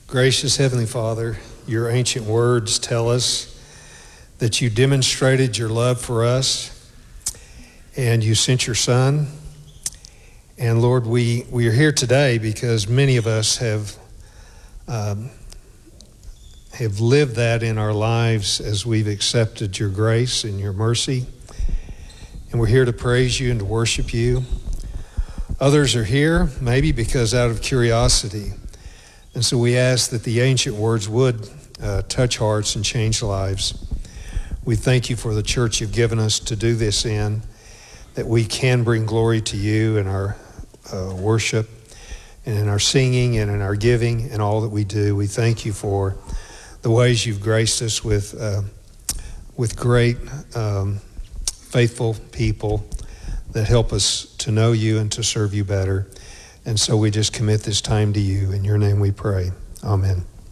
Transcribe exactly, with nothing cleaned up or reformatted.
Gracious Heavenly Father, your ancient words tell us that you demonstrated your love for us and you sent your Son. And Lord, we, we are here today because many of us have um, have lived that in our lives as we've accepted your grace and your mercy. And we're here to praise you and to worship you. Others are here maybe because out of curiosity. And so we ask that the ancient words would uh, touch hearts and change lives. We thank you for the church you've given us to do this in, that we can bring glory to you in our uh, worship and in our singing and in our giving and all that we do. We thank you for the ways you've graced us with, uh, with great um, faithful people that help us to know you and to serve you better. And so we just commit this time to you. In your name we pray. Amen.